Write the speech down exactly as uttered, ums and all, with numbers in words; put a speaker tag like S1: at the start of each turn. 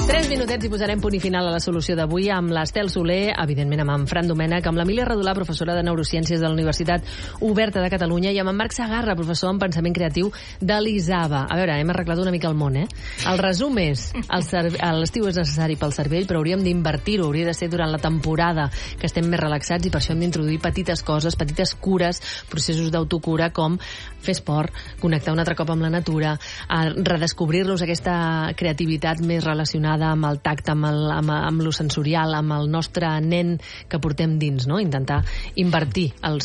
S1: Tres minutets i posarem punt i final a la solució d'avui amb l'Estel Soler, evidentment amb en Fran Domènech, amb l'Emília Redolà, professora de Neurociències de la Universitat Oberta de Catalunya, i amb en Marc Segarra, professor en Pensament Creatiu de l'ISABA. A veure, hem arreglat una mica el món, eh? El resum és, l'estiu és necessari pel cervell, però hauríem d'invertir-ho, hauria de ser durant la temporada que estem més relaxats, i per això hem d'introduir petites coses, petites cures, processos d'autocura, com fer esport, connectar un altre cop amb la natura, redescobrir-nos aquesta creativitat més relacionada amb el tacte, amb, el, amb, amb lo sensorial, amb el nostre nen que portem dins, no? Intentar invertir els